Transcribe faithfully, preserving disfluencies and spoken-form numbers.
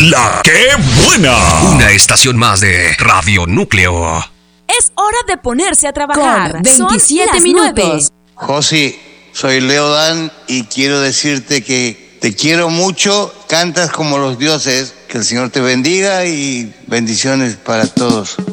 La que buena. Una estación más de Radio Núcleo. Es hora de ponerse a trabajar. Con veintisiete minutos. Josi, soy Leo Dan y quiero decirte que te quiero mucho, cantas como los dioses, que el Señor te bendiga y bendiciones para todos.